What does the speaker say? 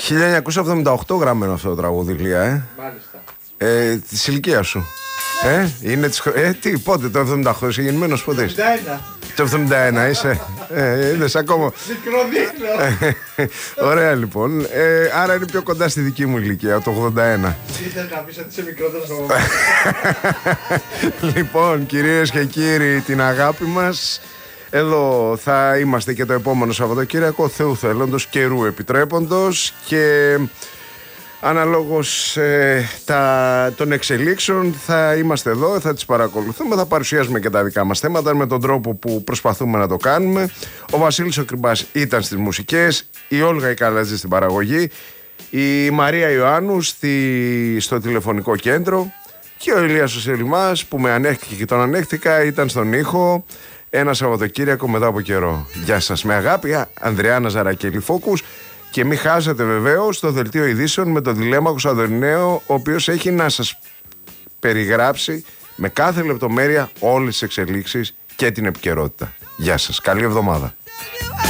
1978 γραμμένο αυτό το τραγούδι, Γλία, Μάλιστα. Της ηλικίας σου. Είναι της τι, πότε το 78, είσαι γεννημένος πότε είσαι? 81. Το 71 είσαι. Είδες ακόμα. Μικροδείχνω. Ωραία λοιπόν. Άρα είναι πιο κοντά στη δική μου ηλικία, το 81. Ήθελα να πεις ότι είσαι μικρότερος από μένα. Λοιπόν, κυρίες και κύριοι, την αγάπη μας. Εδώ θα είμαστε και το επόμενο Σαββατοκύριακο, Θεού θέλοντος, καιρού επιτρέποντος, και αναλόγως των εξελίξεων θα είμαστε εδώ, θα τις παρακολουθούμε, θα παρουσιάζουμε και τα δικά μας θέματα με τον τρόπο που προσπαθούμε να το κάνουμε. Ο Βασίλης ο Κρυμπάς ήταν στις μουσικές, η Όλγα η Καλατζή στην παραγωγή, η Μαρία Ιωάννου στο τηλεφωνικό κέντρο, και ο Ηλίας ο Σελιμάς που με ανέχτηκε και τον ανέχτηκα ήταν στον ήχο. Ένα Σαββατοκύριακο μετά από καιρό. Γεια σας, με αγάπη, Ανδριάνα Ζαρακέλη Φόκους. Και μην χάσετε βεβαίως το δελτίο ειδήσεων με τον Τηλέμαχο Σαδωρινέο, ο οποίος έχει να σας περιγράψει με κάθε λεπτομέρεια όλες τις εξελίξεις και την επικαιρότητα. Γεια σας, καλή εβδομάδα.